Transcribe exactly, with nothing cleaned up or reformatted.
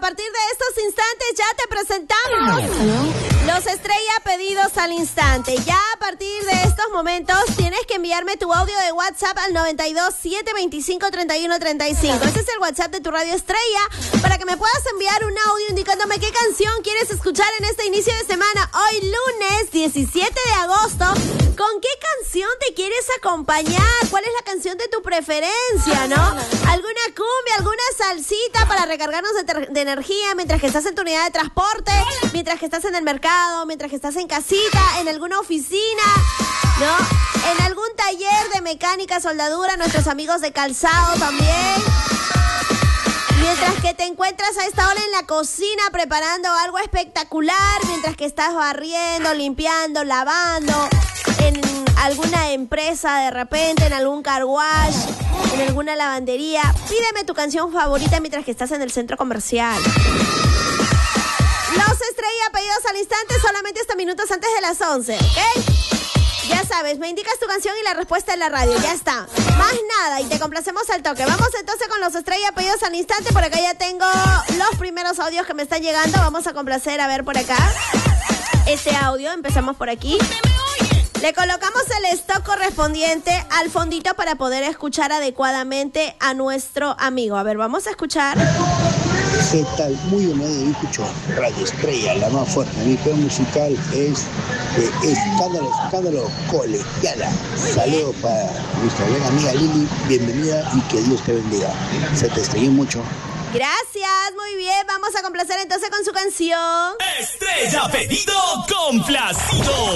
partir de estos instantes ya te presentamos los estrella pedidos al instante. Ya a partir de estos momentos tienes que enviarme tu audio de WhatsApp al noventa y dos, setecientos veinticinco, treinta y uno treinta y cinco. Ese es el WhatsApp de tu radio estrella para que me puedas enviar un audio indicándome qué canción quieres escuchar en este inicio de semana. Hoy lunes diecisiete de agosto. ¿Con qué canción te quieres acompañar? ¿Cuál es la canción de tu preferencia, no? ¿Alguna cumbia, alguna salsita para recargarnos de, ter- de energía mientras que estás en tu unidad de transporte, mientras que estás en el mercado, mientras que estás en casita, en alguna oficina, ¿no? En algún taller de mecánica, soldadura, nuestros amigos de calzado también. Mientras que te encuentras a esta hora en la cocina preparando algo espectacular, mientras que estás barriendo, limpiando, lavando, en alguna empresa de repente, en algún car wash, en alguna lavandería. Pídeme tu canción favorita mientras que estás en el centro comercial. Los estrella pedidos al instante solamente hasta minutos antes de las once, ¿ok? Ya sabes, me indicas tu canción y la respuesta en la radio. Ya está. Más nada y te complacemos al toque. Vamos entonces con los estrella pedidos al instante. Por acá ya tengo los primeros audios que me están llegando. Vamos a complacer, a ver por acá. Este audio, empezamos por aquí. Le colocamos el stock correspondiente al fondito para poder escuchar adecuadamente a nuestro amigo. A ver, vamos a escuchar. ¿Qué tal? Muy buenas, yo escucho Radio Estrella, la más fuerte. Mi tema musical es eh, Escándalo, Escándalo Colegiala. Saludos para nuestra gran amiga Lili, bienvenida y que Dios te bendiga. Se te extrañó mucho. Gracias, muy bien. Vamos a complacer entonces con su canción. Estrella pedido complacido.